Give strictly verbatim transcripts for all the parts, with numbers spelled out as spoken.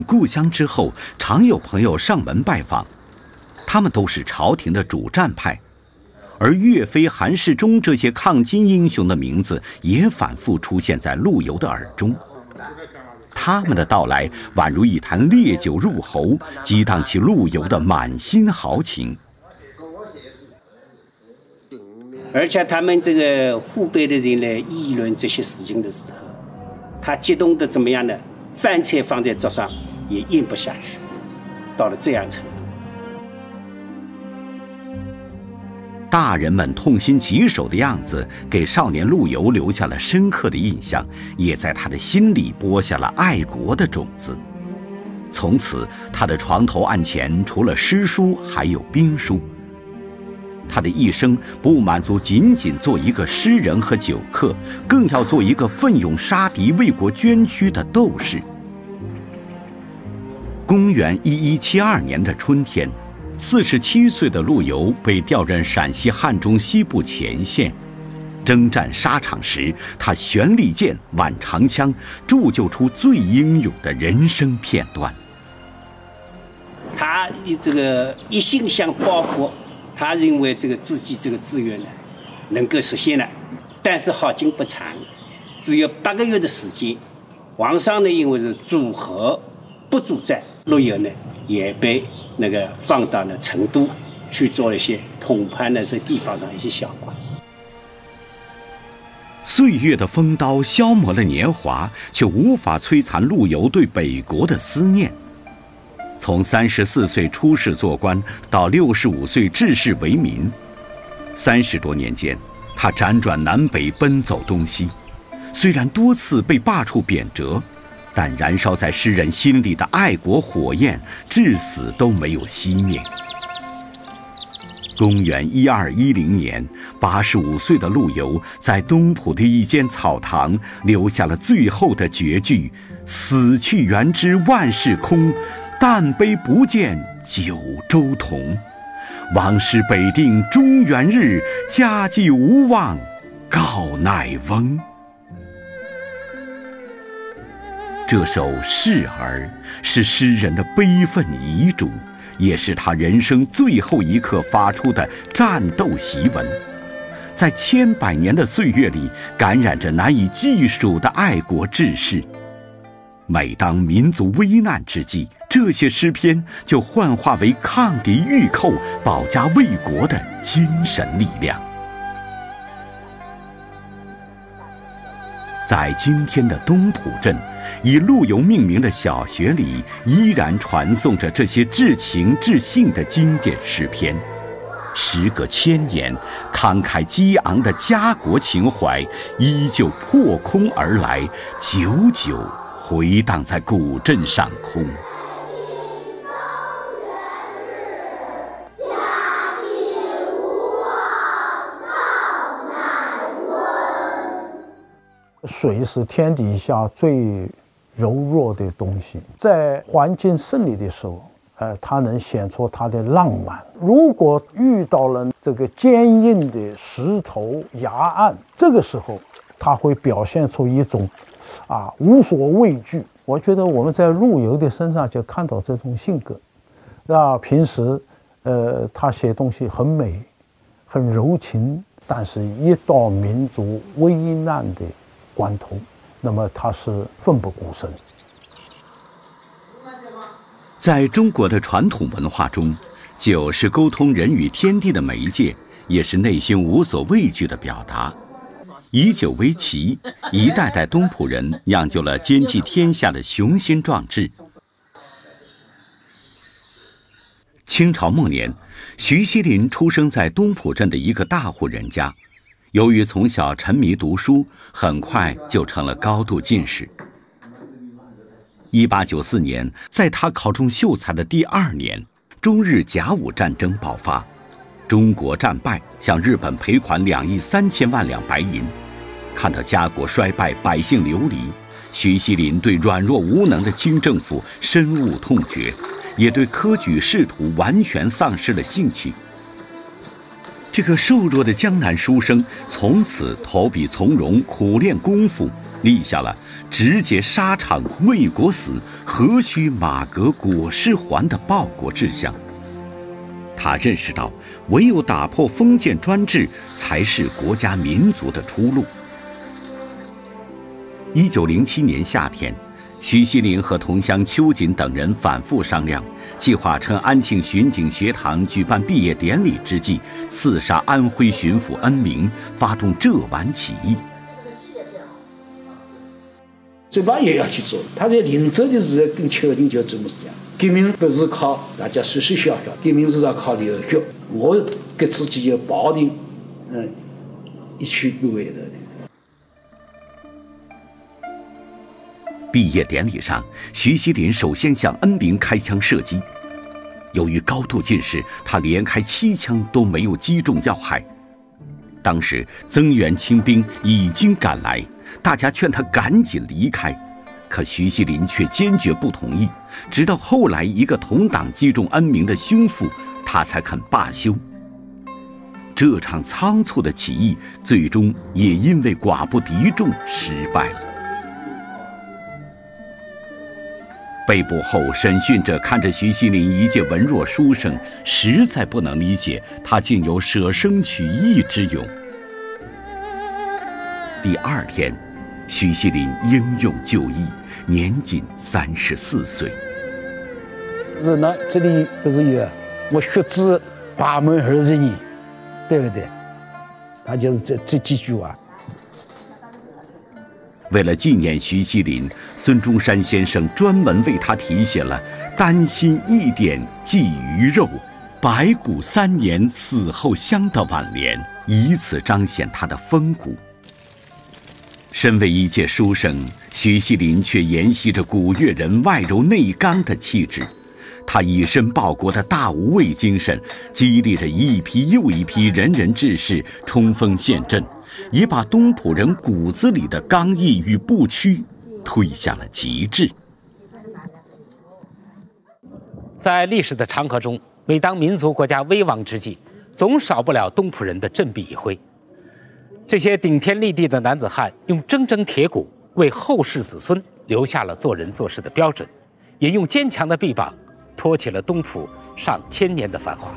故乡之后，常有朋友上门拜访，他们都是朝廷的主战派，而岳飞、韩世忠这些抗金英雄的名字也反复出现在陆游的耳中。他们的到来宛如一坛烈酒入喉，激荡起陆游的满心豪情。 而且他们这个湖北的人来议论这些事情的时候，他激动的怎么样呢？饭菜放在桌上也咽不下去，到了这样程度。 大人们痛心疾首的样子，给少年陆游留下了深刻的印象，也在他的心里播下了爱国的种子。从此，他的床头案前除了诗书，还有兵书。他的一生不满足仅仅做一个诗人和酒客，更要做一个奋勇杀敌、为国捐躯的斗士。公元一一七二年的春天，四十七岁的陆游被调任陕西汉中西部前线。征战沙场时，他悬利剑、挽长枪，铸就出最英勇的人生片段。 他这个一心想报国，他认为这个自己这个志愿呢能够实现了，但是好景不长，只有八个月的时间。皇上呢因为是主和不主战，陆游呢也被那个放到了成都去做一些统判的这地方上一些小官。 岁月的风刀消磨了年华，却无法摧残陆游对北国的思念。从三十四岁出仕做官到六十五岁治世为民，三十多年间，他辗转南北，奔走东西。虽然多次被罢黜贬谪，但燃烧在诗人心里的爱国火焰，至死都没有熄灭。公元一二一零年，八十五岁的陆游在东浦的一间草堂留下了最后的绝句：“死去元知万事空，但悲不见九州同。王师北定中原日，家祭无忘告乃翁。”这首《示儿》是诗人的悲愤遗嘱，也是他人生最后一刻发出的战斗檄文，在千百年的岁月里感染着难以计数的爱国志士。每当民族危难之际，这些诗篇就幻化为抗敌御寇、保家卫国的精神力量。在今天的东浦镇，以陆游命名的小学里，依然传颂着这些至情至性的经典诗篇。时隔千年，慷慨激昂的家国情怀依旧破空而来，久久回荡在古镇上空。 水是天底下最柔弱的东西，在环境胜利的时候，呃，它能显出它的浪漫。如果遇到了这个坚硬的石头崖岸，这个时候，它会表现出一种啊无所畏惧。我觉得我们在陆游的身上就看到这种性格。那平时，呃，他写东西很美，很柔情，但是一到民族危难的关头，那么他是奋不顾身。 在中国的传统文化中，酒是沟通人与天地的媒介，也是内心无所畏惧的表达。以酒为旗，一代代东浦人酿就了兼济天下的雄心壮志。清朝末年，徐锡麟出生在东浦镇的一个大户人家。由于从小沉迷读书，很快就成了高度进士。一八九四年，在他考中秀才的第二年，中日甲午战争爆发，中国战败，向日本赔款两亿三千万两白银。看到家国衰败，百姓流离，徐锡麟对软弱无能的清政府深恶痛绝，也对科举仕途完全丧失了兴趣。这个瘦弱的江南书生从此投笔从戎，苦练功夫，立下了直接沙场为国死，何须马革裹尸还的报国志向。他认识到，唯有打破封建专制，才是国家民族的出路。一九零七年夏天，徐锡麟和同乡邱瑾等人反复商量，计划趁安庆巡警学堂举办毕业典礼之际，刺杀安徽巡抚恩铭，发动浙皖起义。 这把也要去做，他在临走的时候跟邱瑾就这么讲：革命不是靠大家说说笑笑，革命是要靠流血。我给自己就抱定，嗯，一去不回头的。 毕业典礼上，徐锡麟首先向恩铭开枪射击，由于高度近视，他连开七枪都没有击中要害。当时增援清兵已经赶来，大家劝他赶紧离开，可徐锡麟却坚决不同意。直到后来一个同党击中恩铭的胸腹，他才肯罢休。这场仓促的起义最终也因为寡不敌众失败了。被捕后，审讯者看着徐锡麟一介文弱书生，实在不能理解他竟有舍生取义之勇。第二天，徐锡麟英勇就义，年仅三十四岁。 是呢，这里不是有我学子八门二十年，对不对？他就是这这几句话。 为了纪念徐锡麟，孙中山先生专门为他题写了“丹心一点寄鱼肉，白骨三年死后香”的挽联，以此彰显他的风骨。身为一介书生，徐锡麟却沿袭着古越人外柔内刚的气质。他以身报国的大无畏精神，激励着一批又一批仁人志士冲锋陷阵，也把东浦人骨子里的刚毅与不屈推向了极致。 在历史的长河中，每当民族国家危亡之际，总少不了东浦人的振臂一挥。这些顶天立地的男子汉用铮铮铁骨为后世子孙留下了做人做事的标准，也用坚强的臂膀托起了东浦上千年的繁华。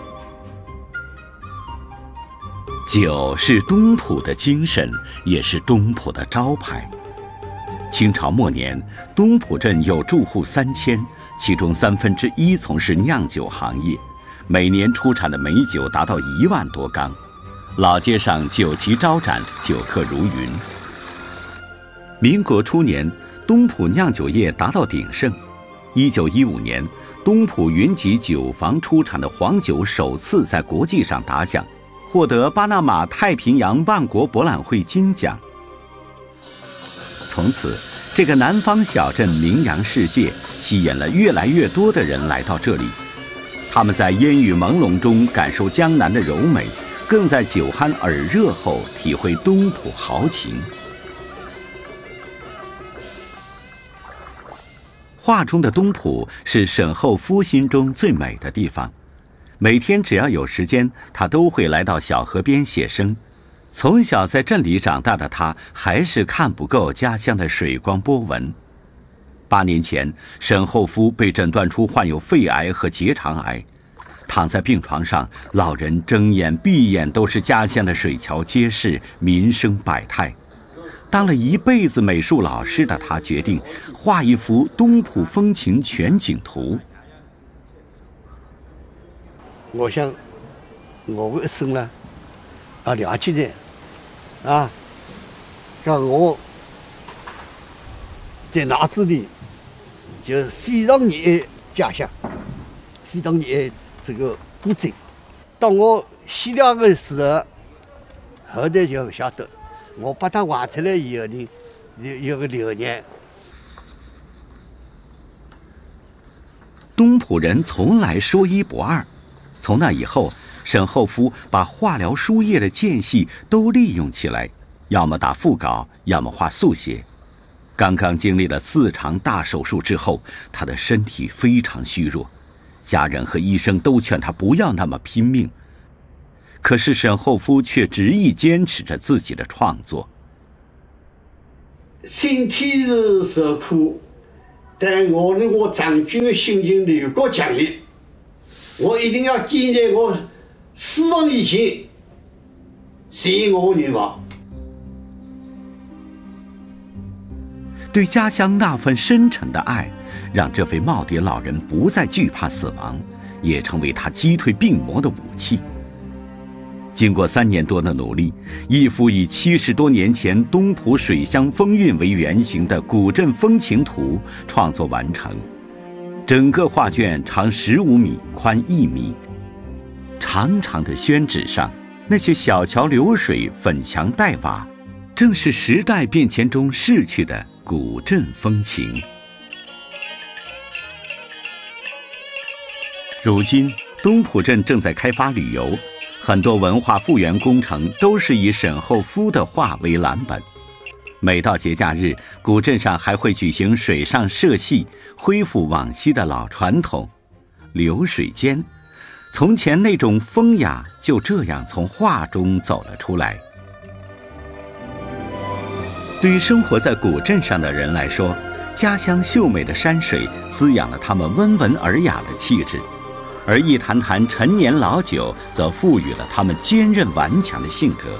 酒是东浦的精神，也是东浦的招牌。清朝末年，东浦镇有住户三千，其中三分之一从事酿酒行业，每年出产的美酒达到一万多缸。老街上酒旗招展，酒客如云。民国初年，东浦酿酒业达到鼎盛。一九一五年，东浦云集酒坊出产的黄酒首次在国际上打响，获得巴拿马太平洋万国博览会金奖。从此，这个南方小镇名扬世界，吸引了越来越多的人来到这里。他们在烟雨朦胧中感受江南的柔美，更在酒酣耳热后体会东浦豪情。画中的东浦是沈厚夫心中最美的地方。每天只要有时间，他都会来到小河边写生。从小在镇里长大的他，还是看不够家乡的水光波纹。八年前，沈厚夫被诊断出患有肺癌和结肠癌，躺在病床上，老人睁眼闭眼都是家乡的水桥街市，民生百态。当了一辈子美术老师的他，决定画一幅东浦风情全景图。 我想，我的一生呢，要了解的，啊，像我在脑子里就非常热爱家乡，非常热爱这个古镇。当我写了的时候，后头就不晓得。我把它画出来以后呢，有有个流年。 东浦人从来说一不二。从那以后，沈厚夫把化疗输液的间隙都利用起来，要么打腹稿，要么画速写。刚刚经历了四场大手术之后，他的身体非常虚弱，家人和医生都劝他不要那么拼命。可是沈厚夫却执意坚持着自己的创作。 身体是受苦，但我的我长久的心情有够强烈，我一定要坚在我死亡以前实现我的愿望。 对家乡那份深沉的爱，让这位耄耋老人不再惧怕死亡，也成为他击退病魔的武器。经过三年多的努力，一幅以七十多年前东浦水乡风韵为原型的古镇风情图创作完成。整个画卷长十五米，宽一米。长长的宣纸上，那些小桥流水、粉墙黛瓦，正是时代变迁中逝去的古镇风情。如今，东浦镇正在开发旅游，很多文化复原工程都是以沈厚夫的画为蓝本。每到节假日，古镇上还会举行水上社戏，恢复往昔的老传统。流水间，从前那种风雅就这样从画中走了出来。对于生活在古镇上的人来说，家乡秀美的山水滋养了他们温文尔雅的气质，而一坛坛陈年老酒则赋予了他们坚韧顽强的性格。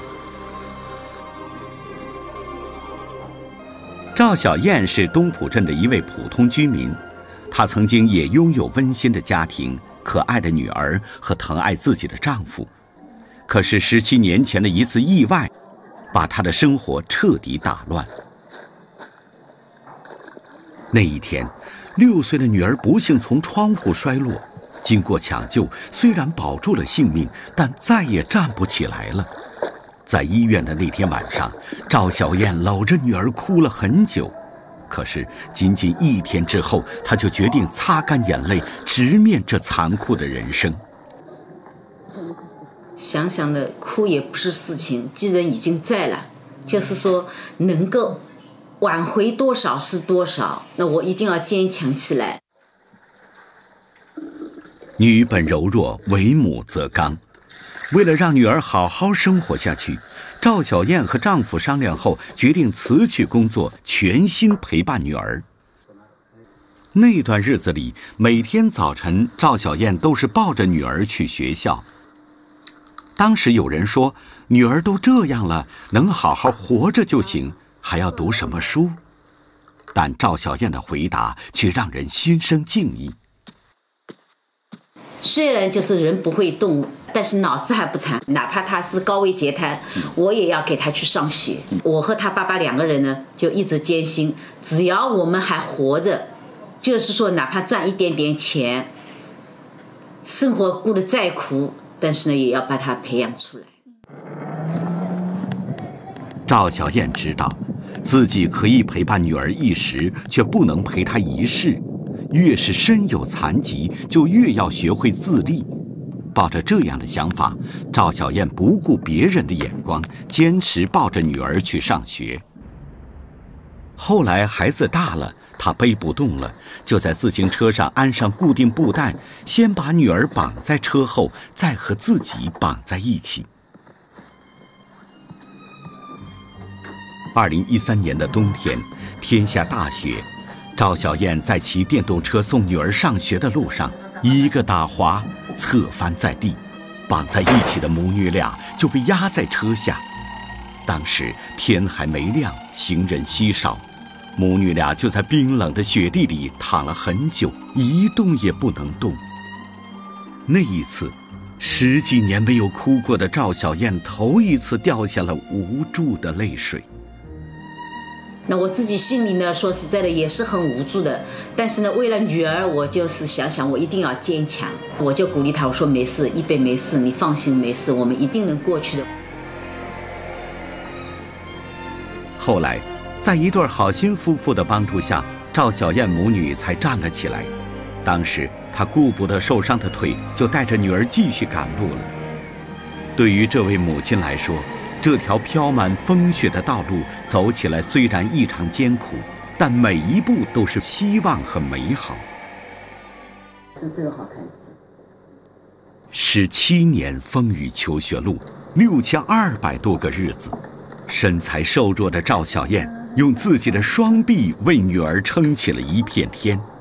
赵小燕是东浦镇的一位普通居民，她曾经也拥有温馨的家庭、可爱的女儿和疼爱自己的丈夫。可是十七年前的一次意外，把她的生活彻底打乱。那一天，六岁的女儿不幸从窗户摔落，经过抢救，虽然保住了性命，但再也站不起来了。在医院的那天晚上，赵小燕搂着女儿哭了很久。可是仅仅一天之后，她就决定擦干眼泪，直面这残酷的人生。 想想的哭也不是事情，既然已经在了，就是说能够挽回多少是多少，那我一定要坚强起来。 女本柔弱，为母则刚。为了让女儿好好生活下去，赵小燕和丈夫商量后，决定辞去工作，全心陪伴女儿。那段日子里，每天早晨，赵小燕都是抱着女儿去学校。当时有人说，女儿都这样了，能好好活着就行，还要读什么书？但赵小燕的回答却让人心生敬意。 虽然就是人不会动，但是脑子还不残，哪怕他是高位截瘫，我也要给他去上学。我和他爸爸两个人呢，就一直坚信，只要我们还活着，就是说哪怕赚一点点钱，生活过得再苦，但是呢，也要把他培养出来。 赵小燕知道，自己可以陪伴女儿一时，却不能陪她一世。越是身有残疾，就越要学会自立。抱着这样的想法，赵小燕不顾别人的眼光，坚持抱着女儿去上学。后来孩子大了，她背不动了，就在自行车上安上固定布带，先把女儿绑在车后，再和自己绑在一起。二零一三年的冬天，天下大雪，赵小燕在骑电动车送女儿上学的路上，一个打滑，侧翻在地，绑在一起的母女俩就被压在车下。当时天还没亮，行人稀少，母女俩就在冰冷的雪地里躺了很久，一动也不能动。那一次，十几年没有哭过的赵小燕头一次掉下了无助的泪水。 那我自己心里呢，说实在的也是很无助的，但是呢，为了女儿，我就是想想我一定要坚强，我就鼓励她，我说没事，一贝没事，你放心，没事，我们一定能过去的。 后来，在一对好心夫妇的帮助下，赵小燕母女才站了起来。当时她顾不得受伤的腿，就带着女儿继续赶路了。对于这位母亲来说，这条飘满风雪的道路走起来虽然异常艰苦，但每一步都是希望和美好。 是这个好看。 十七年风雨求学路，六千二百多个日子，身材瘦弱的赵小燕用自己的双臂为女儿撑起了一片天。